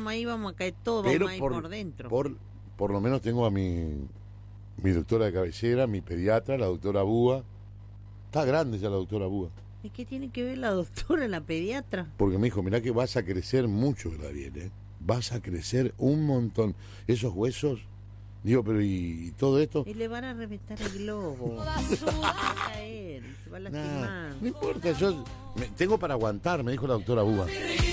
vamos a caer todos, Pero vamos a ir por dentro. Por lo menos tengo a mi doctora de cabecera, mi pediatra, la doctora Búa. Está grande ya la doctora Búa. ¿Y qué tiene que ver la doctora, la pediatra? Porque me dijo, mirá que vas a crecer mucho, Gabriel, ¿eh? Vas a crecer un montón. Esos huesos, digo, pero ¿y todo esto? Y le van a reventar el globo. Se va a caer, se va a lastimar. No importa, yo tengo para aguantar, me dijo la doctora Búa.